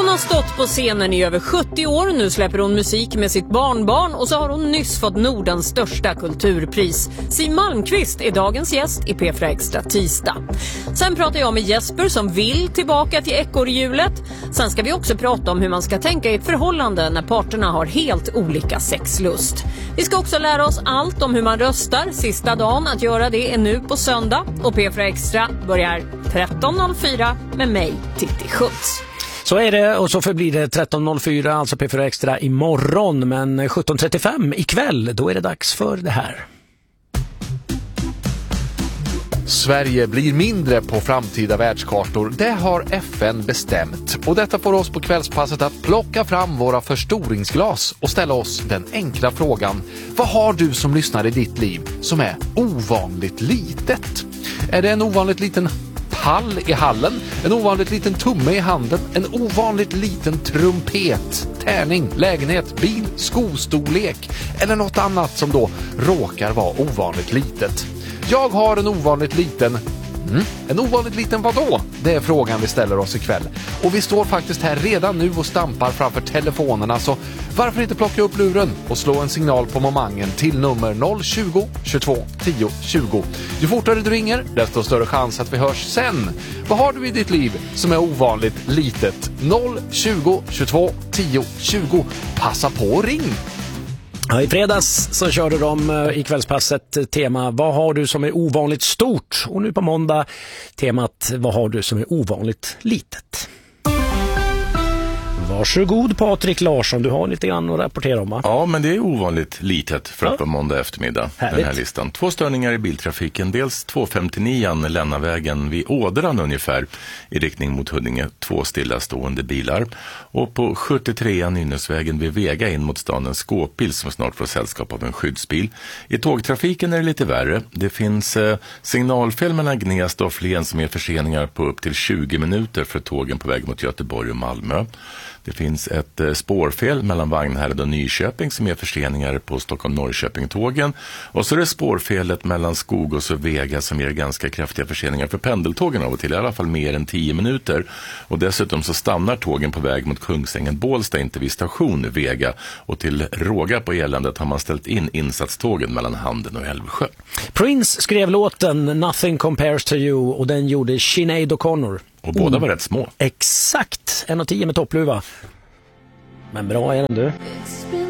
har stått på scenen i över 70 år. Nu släpper hon musik med sitt barnbarn och så har hon nyss fått Nordens största kulturpris. Siw Malmkvist är dagens gäst i P4 Extra tisdag. Sen pratar jag med Jesper som vill tillbaka till ekorrhjulet. Sen ska vi också prata om hur man ska tänka i ett förhållande när parterna har helt olika sexlust. Vi ska också lära oss allt om hur man röstar. Sista dagen att göra det är nu på söndag. Och P4 Extra börjar 13.04 med mig, Titti Schultz. Så är det, och så förblir det 13.04, alltså P4 Extra imorgon. Men 17.35 ikväll, då är det dags för det här. Sverige blir mindre på framtida världskartor. Det har FN bestämt. Och detta får oss på kvällspasset att plocka fram våra förstoringsglas och ställa oss den enkla frågan: vad har du som lyssnar i ditt liv som är ovanligt litet? Är det en ovanligt liten pall i hallen, en ovanligt liten tumme i handen, en ovanligt liten trumpet, tärning, lägenhet, bil, skostorlek eller något annat som då råkar vara ovanligt litet? Jag har en ovanligt liten... En ovanligt liten vadå? Det är frågan vi ställer oss ikväll. Och vi står faktiskt här redan nu och stampar framför telefonerna, så varför inte plocka upp luren och slå en signal på momangen till nummer 020 22 10 20. Ju fortare du ringer, desto större chans att vi hörs sen. Vad har du i ditt liv som är ovanligt litet? 020 22 10 20. Passa på och ring! Ja, i fredags så körde de i kvällspasset tema vad har du som är ovanligt stort, och nu på måndag temat vad har du som är ovanligt litet. Varsågod Patrik Larsson, du har lite grann att rapportera om, va? Ja, men det är ovanligt litet för att på måndag eftermiddag. Härligt. Den här listan. 2 störningar i biltrafiken. Dels 259 Lännavägen vid Ådran ungefär i riktning mot Huddinge. 2 stillastående bilar. Och på 73 Nynäsvägen vid Vega in mot staden Skåpbil som snart får sällskap av en skyddsbil. I tågtrafiken är det lite värre. Det finns signalfel mellan Gnesta och Flen som är förseningar på upp till 20 minuter för tågen på väg mot Göteborg och Malmö. Det finns ett spårfel mellan Vagnhärad och Nyköping som är förseningar på Stockholm-Norrköping-tågen. Och så är det spårfelet mellan Skogås och Vega som ger ganska kraftiga förseningar för pendeltågen av och till, i alla fall mer än 10 minuter. Och dessutom så stannar tågen på väg mot Kungsängen-Bålsta inte vid station Vega. Och till råga på eländet har man ställt in insatstågen mellan Handen och Älvsjö. Prince skrev låten Nothing Compares to You och den gjorde Sinead O'Connor. Och båda var rätt små. Exakt, 1,10 med toppluva. Men bra är den, du.